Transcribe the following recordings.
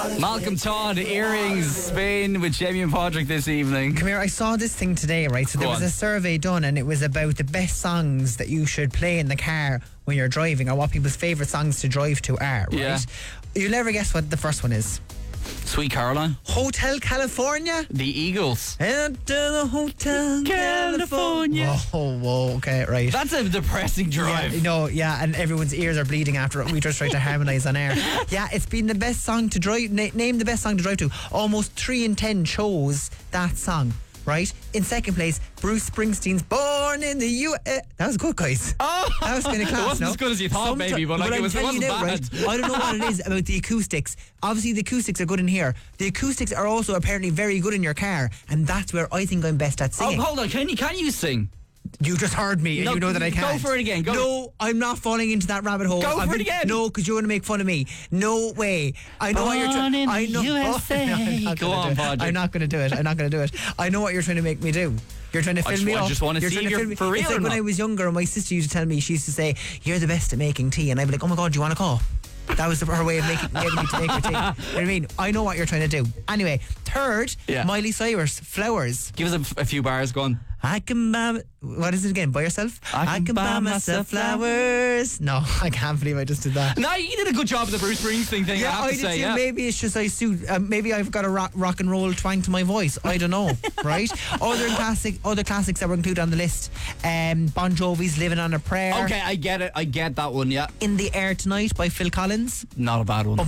Malcolm Todd, Earrings, Spain with Jamie and Padraig this evening. Come here, I saw this thing today, right? So there was a survey done and it was about the best songs that you should play in the car when you're driving, or what people's favourite songs to drive to are, right? Yeah. You'll never guess what the first one is. Sweet Caroline. Hotel California. The Eagles. Enter the Hotel California. Whoa, okay, right. That's a depressing drive. And everyone's ears are bleeding after we just tried to harmonise on air. Yeah, it's been the best song to drive. Name the best song to drive to. Almost 3 in 10 chose that song. Right? In second place, Bruce Springsteen's Born in the U.S. That was good, guys. Oh! That was kind of class. It wasn't as good as you thought, maybe, but it wasn't bad. Right? I don't know what it is about the acoustics. Obviously, the acoustics are good in here. The acoustics are also apparently very good in your car, and that's where I think I'm best at singing. Oh, hold on. Can you sing? You just heard me, and you know that I can't. Go for it again. Go. No, I'm not falling into that rabbit hole. Go for it again. No, because you're going to make fun of me. No way. I know what you're trying. I know. USA. Go on, Padraig. I'm not going to do it. I know what you're trying to make me do. You're trying to film me off. I just want to see if you're for real. It's like when I was younger, and my sister used to tell me, she used to say, "You're the best at making tea," and I'd be like, "Oh my God, do you want a call?" That was her way of getting me to make her tea. You know what I mean? I know what you're trying to do. Anyway, third, Miley Cyrus, Flowers. Give us a few bars, go on. I can buy... What is it again? By yourself? I can buy myself flowers. No, I can't believe I just did that. No, you did a good job of the Bruce Springsteen thing, I have to say. Yeah. Maybe it's just I suit... maybe I've got a rock and roll twang to my voice. I don't know, right? Other classics that were included on the list. Bon Jovi's Living on a Prayer. Okay, I get it. I get that one, yeah. In the Air Tonight by Phil Collins. Not a bad one.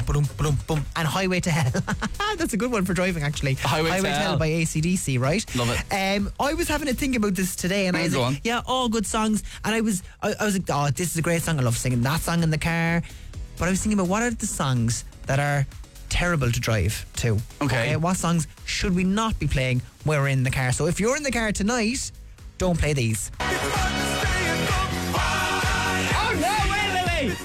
And Highway to Hell. That's a good one for driving, actually. Highway to Hell by AC/DC, right? Love it. I was having a think about this today, and I was like, yeah, all good songs. And I was like, oh, this is a great song. I love singing that song in the car. But I was thinking about what are the songs that are terrible to drive to? Okay. What songs should we not be playing when we're in the car? So if you're in the car tonight, don't play these. Oh no, wait.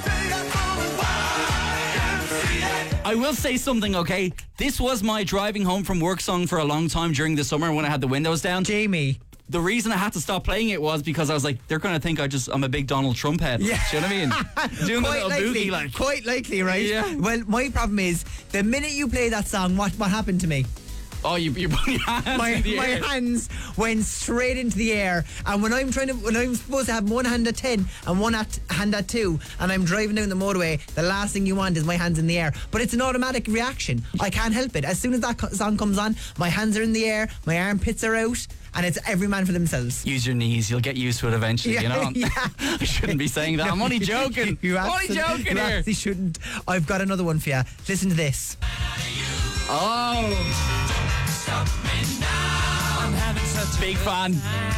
I will say something, okay? This was my driving home from work song for a long time during the summer when I had the windows down. Jamie. The reason I had to stop playing it was because I was like, they're going to think I'm a big Donald Trump head. Yeah. Do you know what I mean? Doing quite the little likely, boogie like. Quite likely, right? Yeah. Well, my problem is, the minute you play that song, what happened to me? Oh, you put your hands in the air. My hands went straight into the air, and when I'm supposed to have one hand at 10 and one hand at 2, and I'm driving down the motorway, the last thing you want is my hands in the air. But it's an automatic reaction. I can't help it. As soon as that song comes on, my hands are in the air, my armpits are out, and it's every man for themselves. Use your knees. You'll get used to it eventually, you know? Yeah. I shouldn't be saying that. I'm only joking. You here. Shouldn't. I've got another one for you. Listen to this. Oh. Big fan.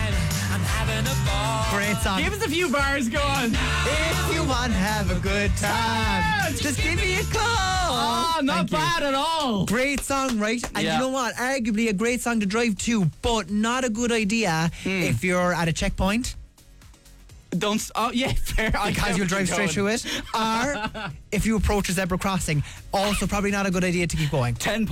Great song. Give us a few bars, go on. If you want to have a good time, just give me a call. Oh, not bad at all. Great song, right? And you know what? Arguably a great song to drive to, but not a good idea if you're at a checkpoint. Fair. Because you'll drive straight through it. Or if you approach a zebra crossing, also probably not a good idea to keep going. 10